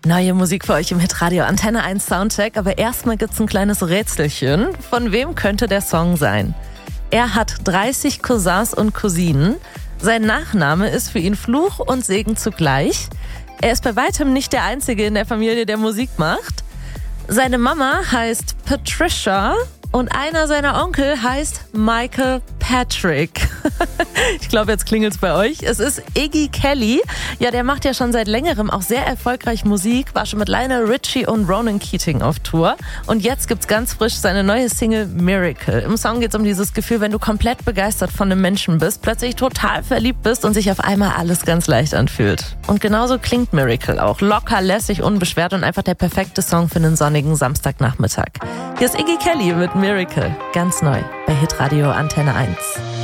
Neue Musik für euch im Hitradio Antenne 1 Soundcheck, aber erstmal gibt's ein kleines Rätselchen. Von wem könnte der Song sein? Er hat 30 Cousins und Cousinen. Sein Nachname ist für ihn Fluch und Segen zugleich. Er ist bei weitem nicht der Einzige in der Familie, der Musik macht. Seine Mama heißt Patricia und einer seiner Onkel heißt Michael Patrick. Ich glaube, jetzt klingelt's bei euch. Es ist Iggy Kelly. Ja, der macht ja schon seit längerem auch sehr erfolgreich Musik, war schon mit Lionel Richie und Ronan Keating auf Tour. Und jetzt gibt's ganz frisch seine neue Single Miracle. Im Song geht's um dieses Gefühl, wenn du komplett begeistert von einem Menschen bist, plötzlich total verliebt bist und sich auf einmal alles ganz leicht anfühlt. Und genauso klingt Miracle auch. Locker, lässig, unbeschwert und einfach der perfekte Song für einen sonnigen Samstagnachmittag. Hier ist Iggy Kelly mit Miracle. Ganz neu bei Hitradio Antenne 1.